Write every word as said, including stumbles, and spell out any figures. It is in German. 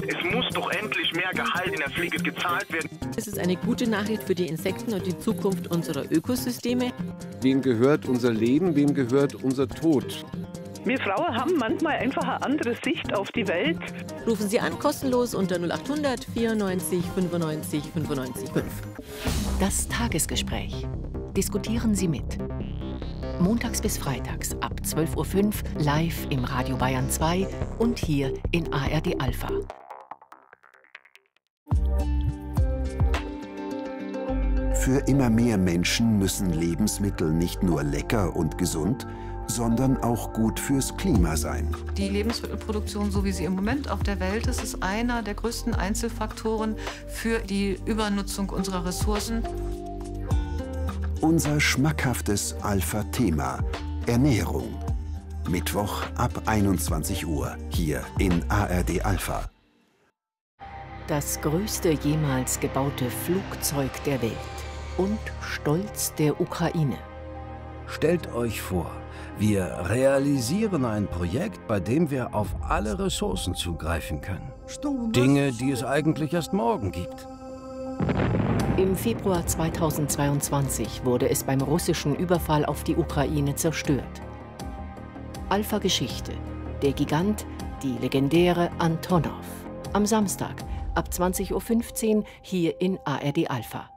Es muss doch endlich mehr Gehalt in der Pflege gezahlt werden. Es ist eine gute Nachricht für die Insekten und die Zukunft unserer Ökosysteme. Wem gehört unser Leben, wem gehört unser Tod? Wir Frauen haben manchmal einfach eine andere Sicht auf die Welt. Rufen Sie an, kostenlos unter null acht hundert vierundneunzig fünfundneunzig fünfundneunzig fünf. Das Tagesgespräch. Diskutieren Sie mit. Montags bis freitags ab zwölf Uhr fünf live im Radio Bayern zwei und hier in A R D Alpha. Für immer mehr Menschen müssen Lebensmittel nicht nur lecker und gesund, sondern auch gut fürs Klima sein. Die Lebensmittelproduktion, so wie sie im Moment auf der Welt ist, ist einer der größten Einzelfaktoren für die Übernutzung unserer Ressourcen. Unser schmackhaftes Alpha-Thema: Ernährung. Mittwoch ab einundzwanzig Uhr hier in A R D Alpha. Das größte jemals gebaute Flugzeug der Welt und Stolz der Ukraine. Stellt euch vor, wir realisieren ein Projekt, bei dem wir auf alle Ressourcen zugreifen können. Dinge, die es eigentlich erst morgen gibt. Im Februar zweitausendzweiundzwanzig wurde es beim russischen Überfall auf die Ukraine zerstört. Alpha Geschichte. Der Gigant, die legendäre Antonov. Am Samstag ab zwanzig Uhr fünfzehn hier in A R D Alpha.